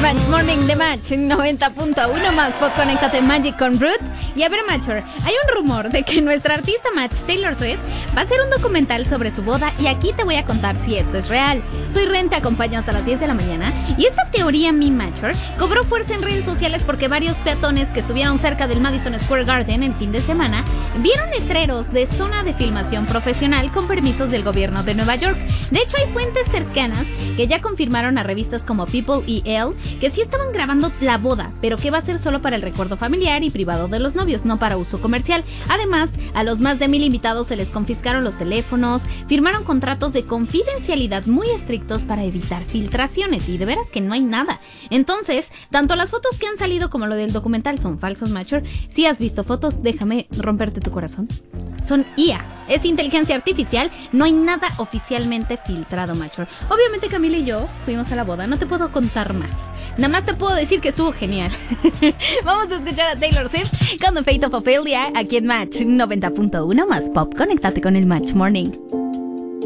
Match Morning de Match 90.1 más Pop. Conéctate Magic con Ruth. Y a ver, Matcher, hay un rumor de que nuestra artista Match, Taylor Swift, va a hacer un documental sobre su boda y aquí te voy a contar si esto es real. Soy Ren, te acompaño hasta las 10 de la mañana y esta teoría, mi Matcher, cobró fuerza en redes sociales porque varios peatones que estuvieron cerca del Madison Square Garden el fin de semana vieron letreros de zona de filmación profesional con permisos del gobierno de Nueva York. De hecho, hay fuentes cercanas que ya confirmaron a revistas como People y Elle que sí estaban grabando la boda, pero que va a ser solo para el recuerdo familiar y privado de los novios, no para uso comercial. Además, a los más de 1000 invitados se les confiscaron los teléfonos, firmaron contratos de confidencialidad muy estrictos para evitar filtraciones, y de veras que no hay nada. Entonces, tanto las fotos que han salido como lo del documental son falsos, Matcher. Si has visto fotos, déjame romperte tu corazón. Son IA, es inteligencia artificial, no hay nada oficialmente filtrado, Matcher. Obviamente Camila y yo fuimos a la boda, no te puedo contar más. Nada más te puedo decir que estuvo genial. Vamos a escuchar a Taylor Swift con The Fate of Ophelia aquí en Match 90.1 más Pop. Conéctate con el Match Morning.